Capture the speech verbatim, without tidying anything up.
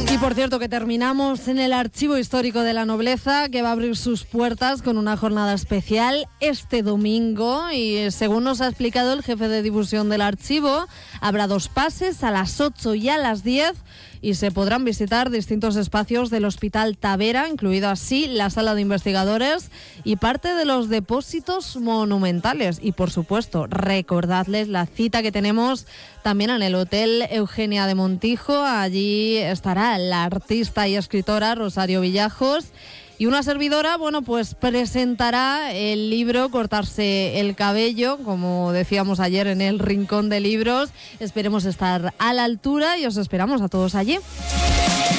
Y por cierto que terminamos en el Archivo Histórico de la Nobleza, que va a abrir sus puertas con una jornada especial este domingo, y según nos ha explicado el jefe de difusión del archivo, habrá dos pases a las ocho y a las diez y se podrán visitar distintos espacios del Hospital Tavera, incluido así la sala de investigadores y parte de los depósitos monumentales. Y por supuesto, recordadles la cita que tenemos también en el Hotel Eugenia de Montijo. Allí estará la artista y escritora Rosario Villajos. Y una servidora, bueno, pues presentará el libro Cortarse el cabello, como decíamos ayer en el Rincón de Libros. Esperemos estar a la altura y os esperamos a todos allí.